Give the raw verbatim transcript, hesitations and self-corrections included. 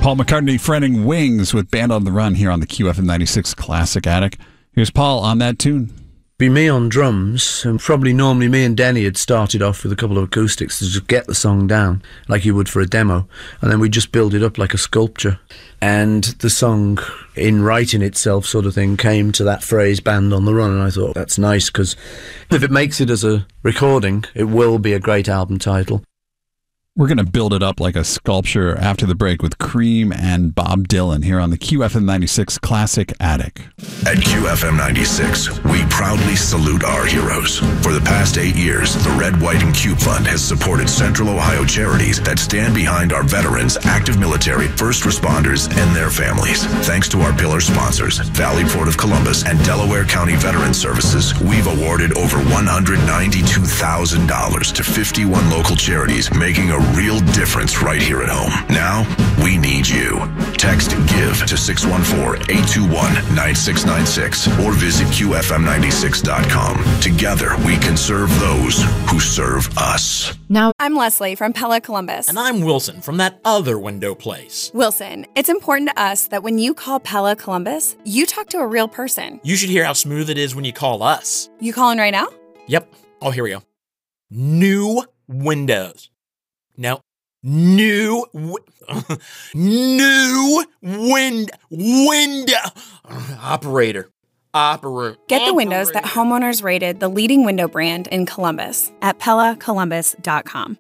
Paul McCartney fronting Wings with Band on the Run here on the Q F M ninety-six Classic Attic. Here's Paul on that tune. Be me on drums, and probably normally me and Denny had started off with a couple of acoustics to just get the song down like you would for a demo, and then we just build it up like a sculpture. And the song, in writing itself sort of thing, came to that phrase, Band on the Run, and I thought, that's nice, because if it makes it as a recording, it will be a great album title. We're going to build it up like a sculpture after the break with Cream and Bob Dylan here on the Q F M ninety-six Classic Attic. At Q F M ninety-six, we proudly salute our heroes. For the past eight years, the Red, White, and Cube Fund has supported Central Ohio charities that stand behind our veterans, active military, first responders, and their families. Thanks to our pillar sponsors, Valley Port of Columbus and Delaware County Veterans Services, we've awarded over one hundred ninety-two thousand dollars to fifty-one local charities, making a real difference right here at home. Now, we need you. Text GIVE to six one four, eight two one, nine six nine six or visit Q F M ninety-six dot com. Together, we can serve those who serve us. Now, I'm Leslie from Pella Columbus. And I'm Wilson from that other window place. Wilson, it's important to us that when you call Pella Columbus, you talk to a real person. You should hear how smooth it is when you call us. You calling right now? Yep. Oh, here we go. New windows. No. New, wi- new wind, window, operator, operator. Get the windows that homeowners rated the leading window brand in Columbus at Pella Columbus dot com.